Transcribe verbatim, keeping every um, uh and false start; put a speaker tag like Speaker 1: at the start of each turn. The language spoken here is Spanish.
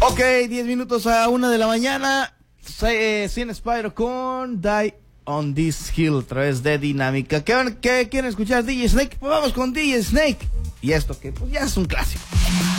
Speaker 1: Ok, diez minutos a una de la mañana. Eh, Sin Spyro con Die on This Hill a través de Dinámica. ¿Qué, qué quieren escuchar? D J Snake. Pues vamos con D J Snake. Y esto que pues ya es un clásico.